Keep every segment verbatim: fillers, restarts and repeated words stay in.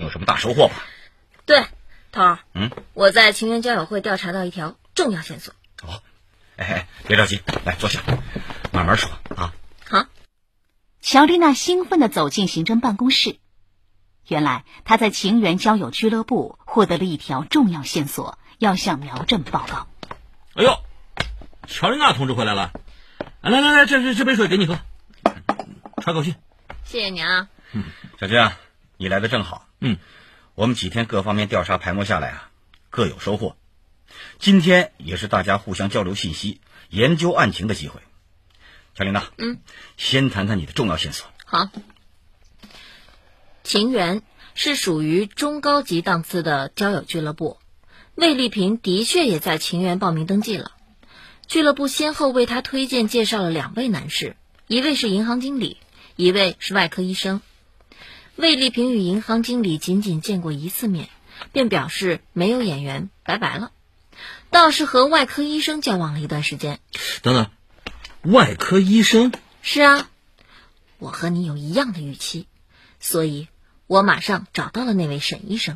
有什么大收获吧？ 对，头儿， 嗯， 我在情缘交友会调查到一条重要线索。 哦，哎哎，别着急，来坐下，慢慢说啊。 好。 乔丽娜兴奋地走进刑侦办公室，原来她在情缘交友俱乐部获得了一条重要线索，要向苗振报告。 哎呦，乔丽娜同志回来了，来来来，这这这杯水给你喝，喘口气。 谢谢你啊。 嗯，小军啊，你来的正好。 嗯， 我们几天各方面调查排摸下来啊，各有收获。今天也是大家互相交流信息、研究案情的机会。乔琳娜， 嗯， 先谈谈你的重要线索。 好，情缘是属于中高级档次的交友俱乐部，魏丽萍的确也在情缘报名登记了。俱乐部先后为她推荐介绍了两位男士，一位是银行经理，一位是外科医生。魏丽萍与银行经理仅仅见过一次面，便表示没有眼缘，拜拜了。倒是和外科医生交往了一段时间。 等等，外科医生？ 是啊，我和你有一样的预期，所以我马上找到了那位沈医生。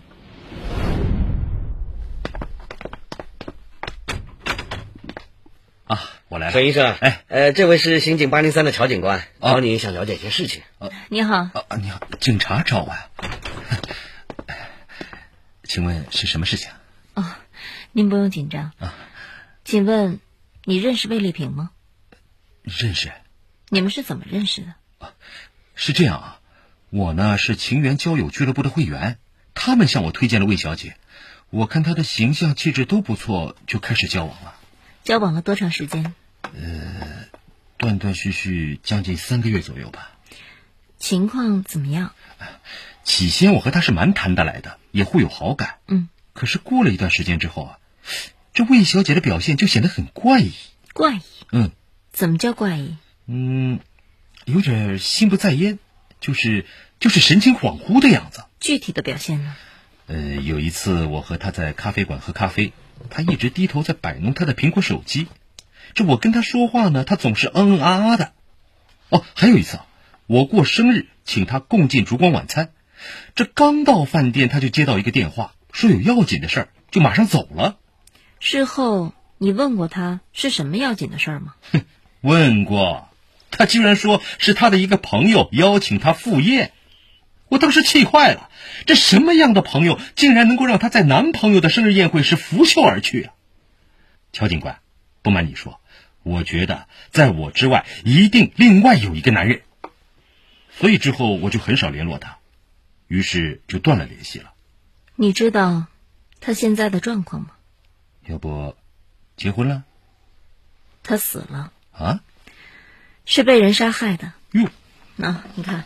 啊，我来了。 沈医生， 哎， 呃，这位是刑警八零三的乔警官，找你想了解一些事情。 啊、 你好。 啊，你好，警察找我呀？请问是什么事情？ 哦，您不用紧张啊。 请问你认识魏丽萍吗？ 认识。 你们是怎么认识的？ 啊，是这样啊，我呢是情缘交友俱乐部的会员，他们向我推荐了魏小姐，我看她的形象气质都不错，就开始交往了。 交往了多长时间？ 呃，断断续续将近三个月左右吧。 情况怎么样？ 起先我和她是蛮谈得来的，也互有好感。 嗯。 可是过了一段时间之后啊，这魏小姐的表现就显得很怪异。 怪异？ 嗯。 怎么叫怪异？ 嗯，有点心不在焉，就是就是神情恍惚的样子。 具体的表现呢？ 呃，有一次我和她在咖啡馆喝咖啡，她一直低头在摆弄她的苹果手机，这我跟她说话呢，她总是嗯嗯啊啊的。哦，还有一次啊，我过生日请她共进烛光晚餐，这刚到饭店，她就接到一个电话，说有要紧的事儿，就马上走了。 事后你问过她是什么要紧的事儿吗？ 哼，问过，她居然说是她的一个朋友邀请她赴宴。我当时气坏了，这什么样的朋友竟然能够让她在男朋友的生日宴会时拂袖而去啊？乔警官，不瞒你说，我觉得在我之外一定另外有一个男人，所以之后我就很少联络她，于是就断了联系了。 你知道她现在的状况吗？ 要不结婚了？ 她死了啊？ 是被人杀害的。 哟， 那你看，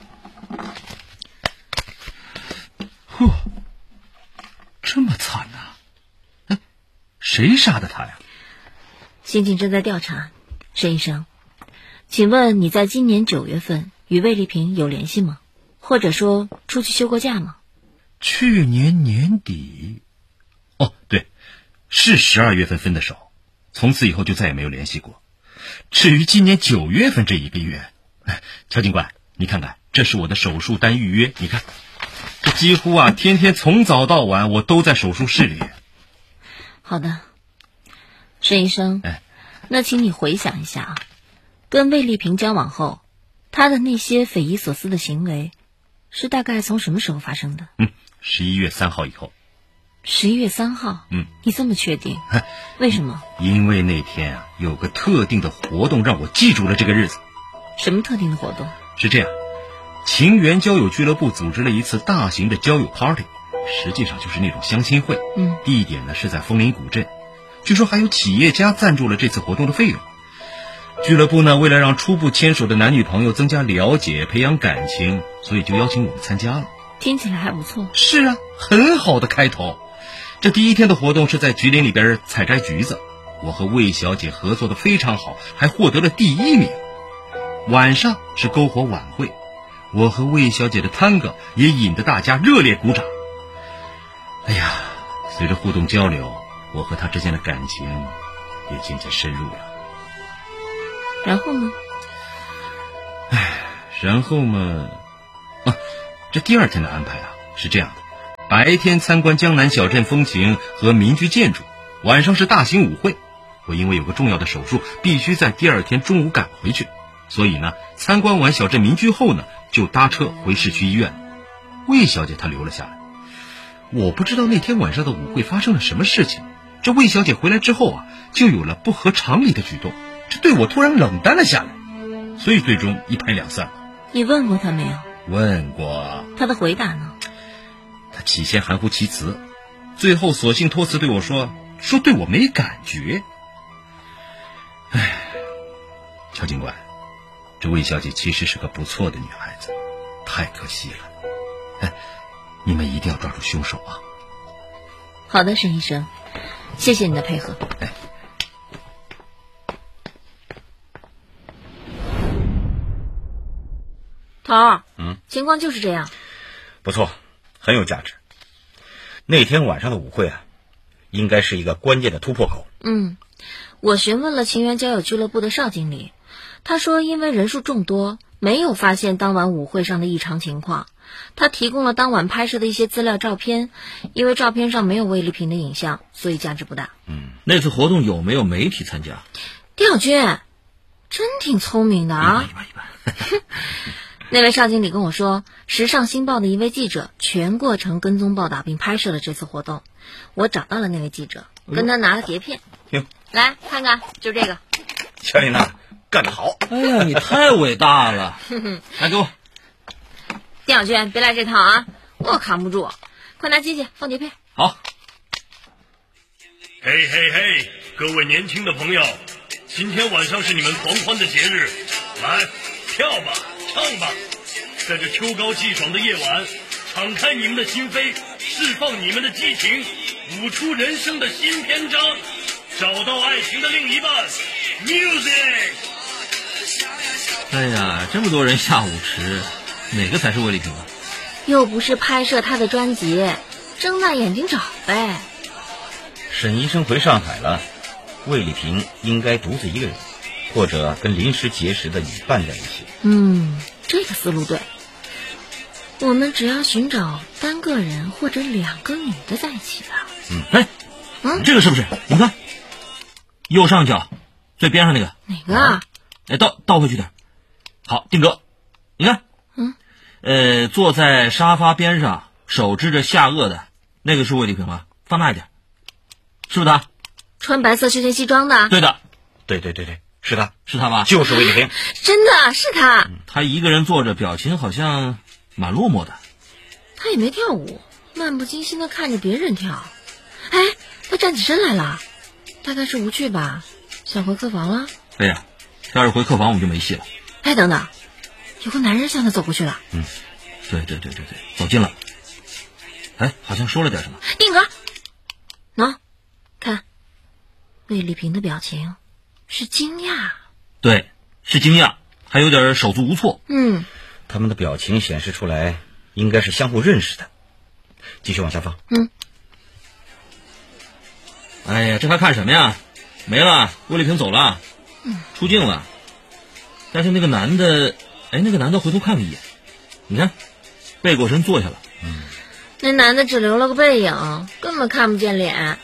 呵，这么惨呐、啊！哎，谁杀的他呀？ 刑警正在调查。沈医生，请问你在今年九月份与魏丽萍有联系吗？或者说出去休过假吗？ 去年年底，哦，对，是十二月份分的手，从此以后就再也没有联系过。至于今年九月份这一个月，乔警官，你看看，这是我的手术单预约，你看，这几乎啊，天天从早到晚我都在手术室里。 好的，沈医生， 哎， 那请你回想一下啊，跟魏丽萍交往后，她的那些匪夷所思的行为，是大概从什么时候发生的？ 嗯，十一月三号以后。 十一月三号？ 嗯， 你这么确定？为什么？ 因为那天啊，有个特定的活动让我记住了这个日子。 什么特定的活动？ 是这样，情缘交友俱乐部组织了一次大型的交友 party， 实际上就是那种相亲会。 嗯， 地点呢是在枫林古镇，据说还有企业家赞助了这次活动的费用。俱乐部呢，为了让初步牵手的男女朋友增加了解、培养感情，所以就邀请我们参加了。 听起来还不错。 是啊，很好的开头。这第一天的活动是在菊林里边采摘橘子，我和魏小姐合作的非常好，还获得了第一名。晚上是篝火晚会，我和魏小姐的探戈也引得大家热烈鼓掌。哎呀，随着互动交流，我和她之间的感情也渐渐深入了。 然后呢？ 哎，然后嘛，啊，这第二天的安排啊是这样的。 白天参观江南小镇风情和民居建筑，晚上是大型舞会。我因为有个重要的手术，必须在第二天中午赶回去，所以呢，参观完小镇民居后呢，就搭车回市区医院。魏小姐她留了下来。我不知道那天晚上的舞会发生了什么事情，这魏小姐回来之后啊，就有了不合常理的举动，这对我突然冷淡了下来，所以最终一拍两散。 你问过他没有？ 问过。 他的回答呢？ 他起先含糊其辞，最后索性托辞对我说，说对我没感觉。唉，乔警官，这魏小姐其实是个不错的女孩子，太可惜了。哎，你们一定要抓住凶手啊！ 好的，沈医生，谢谢你的配合。 哎， 头儿， 嗯， 情况就是这样。 不错，很有价值。那天晚上的舞会啊，应该是一个关键的突破口。 嗯，我询问了情缘交友俱乐部的邵经理，他说因为人数众多，没有发现当晚舞会上的异常情况。他提供了当晚拍摄的一些资料照片，因为照片上没有魏丽萍的影像，所以价值不大。 嗯，那次活动有没有媒体参加？ 丁小军，真挺聪明的啊！ 一般一般一般。 那位邵经理跟我说，时尚新报的一位记者全过程跟踪报道并拍摄了这次活动。我找到了那位记者，跟他拿了碟片。 哟， 来看看，就这个。 乔丽娜，干得好！ 哎呀，你太伟大了！来，给我。 丁小军，别来这套啊，我扛不住。快拿机器放碟片。 好。 嘿嘿嘿，各位年轻的朋友，今天晚上是你们狂欢的节日，来，跳吧，唱吧，在这秋高气爽的夜晚，敞开你们的心扉，释放你们的激情，舞出人生的新篇章，找到爱情的另一半 ，music。 哎呀，这么多人下舞池，哪个才是魏丽萍啊？ 又不是拍摄他的专辑，睁大眼睛找呗。 沈医生回上海了，魏丽萍应该独自一个人，或者跟临时结识的女伴在一起。 嗯，这个思路对。我们只要寻找单个人或者两个女的在一起的。 嗯，哎， 嗯， 这个是不是？你看，右上角最边上那个。 哪个啊？ 哎，倒倒回去点。好，定格。你看， 嗯， 呃，坐在沙发边上，手支着下颚的那个是魏丽萍吗？放大一点，是不是他？ 穿白色休闲西装的。 对的， 对对对对，是他， 是他吧？ 就是魏丽萍。 真的是他。 嗯，他一个人坐着，表情好像蛮落寞的。 他也没跳舞，漫不经心的看着别人跳。哎，他站起身来了，大概是无趣吧，想回客房了。 对呀，要是回客房我们就没戏了。 哎，等等，有个男人向他走过去了。 嗯，对对对对对，走近了。哎，好像说了点什么。 定格。喏，看，魏丽萍的表情是惊讶。 对，是惊讶，还有点手足无措。 嗯， 他们的表情显示出来，应该是相互认识的。继续往下放。 嗯。 哎呀，这还看什么呀？没了，魏丽萍走了， 嗯， 出镜了。但是那个男的，哎，那个男的回头看了一眼，你看，背过身坐下了。 嗯， 那男的只留了个背影，根本看不见脸。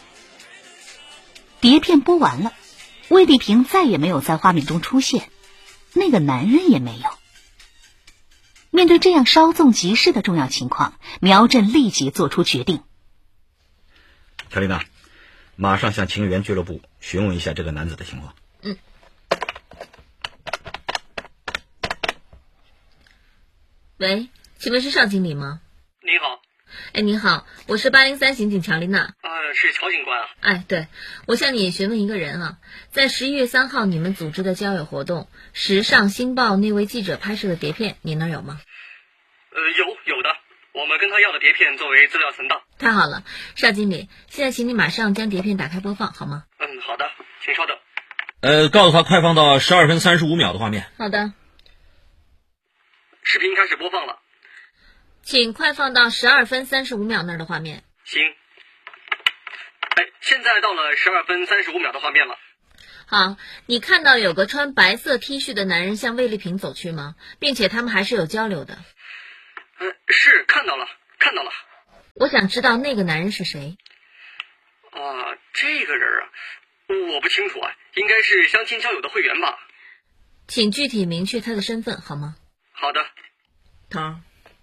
碟片播完了，魏丽萍再也没有在画面中出现，那个男人也没有。面对这样稍纵即逝的重要情况，苗振立即做出决定。 乔丽娜，马上向情缘俱乐部询问一下这个男子的情况。 嗯。喂，请问是邵经理吗？ 你好。 哎，你好，我是八零三刑警乔丽娜。 呃，是乔警官啊。 哎，对，我向你询问一个人啊，在十一月三号你们组织的交友活动，时尚新报那位记者拍摄的碟片，你那儿有吗？ 呃，有有的，我们跟他要的碟片作为资料存档。 太好了，邵经理，现在请你马上将碟片打开播放，好吗？ 嗯，好的，请稍等。 呃，告诉他快放到十二分三十五秒的画面。 好的。 视频开始播放了， 请快放到十二分三十五秒那儿的画面。 行。哎，现在到了十二分三十五秒的画面了。 好，你看到有个穿白色 T 恤的男人向魏丽萍走去吗？并且他们还是有交流的。 呃，是看到了，看到了。 我想知道那个男人是谁。 啊，这个人啊，我不清楚啊，应该是相亲交友的会员吧。 请具体明确他的身份好吗？ 好的。 头儿，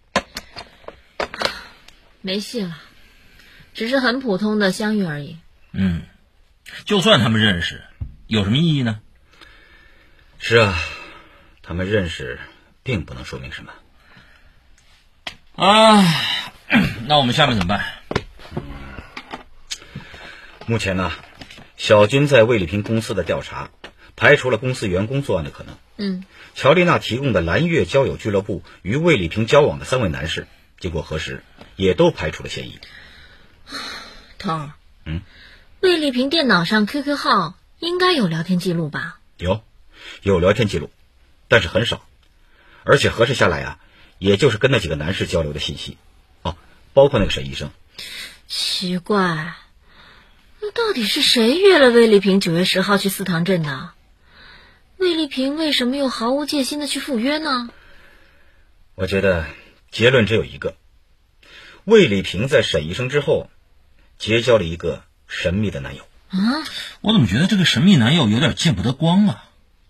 没戏了，只是很普通的相遇而已。 嗯，就算他们认识，有什么意义呢？ 是啊，他们认识并不能说明什么。 啊，那我们下面怎么办？ 目前呢，小军在魏丽萍公司的调查排除了公司员工作案的可能。 嗯， 乔丽娜提供的蓝月交友俱乐部与魏丽萍交往的三位男士，经过核实，也都排除了嫌疑。 头儿， 嗯， 魏丽萍电脑上 Q Q 号应该有聊天记录吧？ 有，有聊天记录，但是很少，而且核实下来啊，也就是跟那几个男士交流的信息，哦，包括那个沈医生。 奇怪，那到底是谁约了魏丽萍九月十号去四塘镇的？魏丽萍为什么又毫无戒心的去赴约呢？ 我觉得结论只有一个：魏丽萍在沈医生之后，结交了一个神秘的男友。 啊， 我怎么觉得这个神秘男友有点见不得光啊？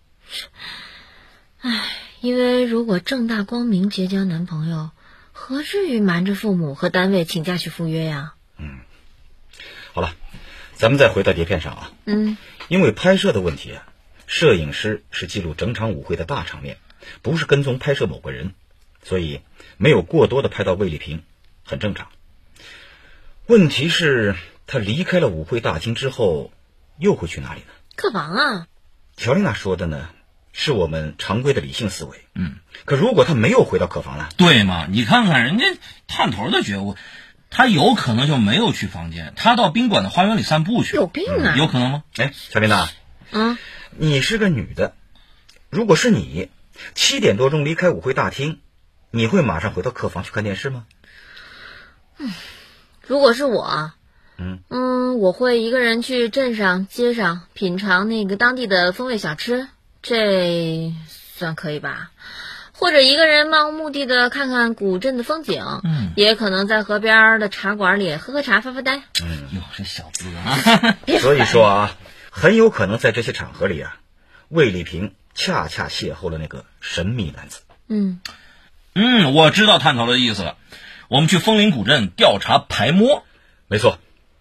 唉，因为如果正大光明结交男朋友，何至于瞒着父母和单位请假去赴约呀？ 嗯，好了，咱们再回到碟片上啊。 嗯， 因为拍摄的问题啊，摄影师是记录整场舞会的大场面，不是跟踪拍摄某个人，所以没有过多的拍到魏丽萍，很正常。问题是他离开了舞会大厅之后，又会去哪里呢？ 客房啊。 乔丽娜说的呢，是我们常规的理性思维。嗯，可如果他没有回到客房了， 对嘛？你看看人家探头的觉悟，他有可能就没有去房间，他到宾馆的花园里散步去。 有病啊！ 嗯、有可能吗？ 哎，乔丽娜， 嗯， 你是个女的，如果是你，七点多钟离开舞会大厅，你会马上回到客房去看电视吗？ 嗯，如果是我， 嗯嗯，我会一个人去镇上、街上品尝那个当地的风味小吃，这算可以吧？或者一个人漫无目的的看看古镇的风景，嗯，也可能在河边的茶馆里喝喝茶、发发呆。 嗯，哟，这小子啊！ 所以说啊，很有可能在这些场合里啊，魏丽萍恰恰邂逅了那个神秘男子。 嗯嗯，我知道探头的意思了，我们去枫林古镇调查排摸。 没错。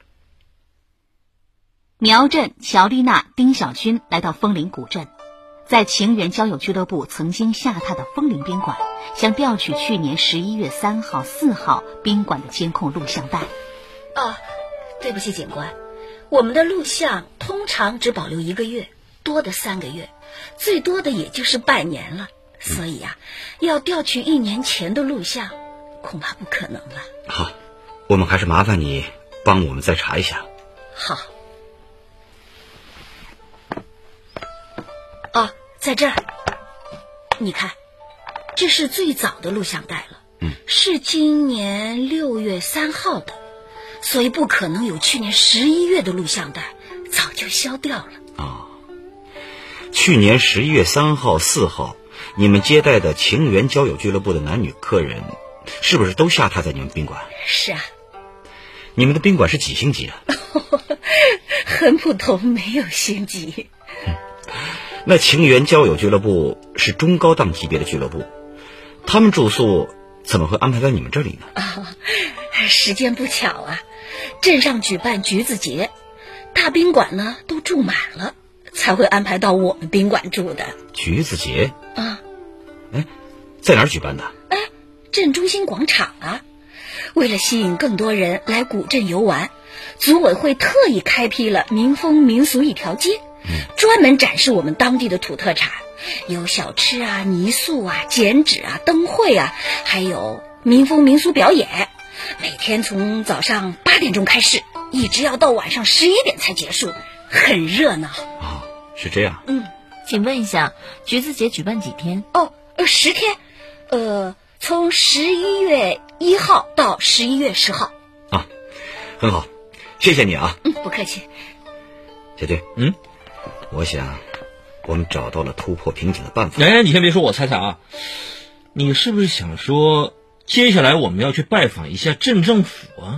苗震、乔丽娜、丁小军来到枫林古镇，在情缘交友俱乐部曾经下榻的枫林宾馆，想调取去年十一月三号、四号宾馆的监控录像带。 哦，对不起，警官，我们的录像通常只保留一个月，多的三个月，最多的也就是半年了。所以啊，要调取一年前的录像，恐怕不可能了。 好，我们还是麻烦你帮我们再查一下。 好。哦，在这儿，你看，这是最早的录像带了， 嗯， 是今年六月三号的，所以不可能有去年十一月的录像带，早就消掉了。 哦，去年十一月三号、四号，你们接待的情缘交友俱乐部的男女客人，是不是都下榻在你们宾馆？ 是啊。 你们的宾馆是几星级啊？ 很普通，没有星级。 嗯，那情缘交友俱乐部是中高档级别的俱乐部，他们住宿怎么会安排在你们这里呢？ 哦，时间不巧啊，镇上举办橘子节，大宾馆呢都住满了，才会安排到我们宾馆住的。 橘子节啊？ 哎，在哪儿举办的？ 哎，镇中心广场啊。为了吸引更多人来古镇游玩，组委会特意开辟了民风民俗一条街，嗯，专门展示我们当地的土特产，有小吃啊、泥塑啊、剪纸啊、灯会啊，还有民风民俗表演。每天从早上八点钟开始，一直要到晚上十一点才结束，很热闹。 哦，是这样。 嗯， 请问一下，橘子节举办几天？ 哦，呃，十天，呃。从十一月一号到十一月十号。 啊，很好，谢谢你啊。 嗯，不客气。 小军，嗯，我想我们找到了突破瓶颈的办法。 哎，你先别说，我猜猜啊，你是不是想说接下来我们要去拜访一下镇政府啊。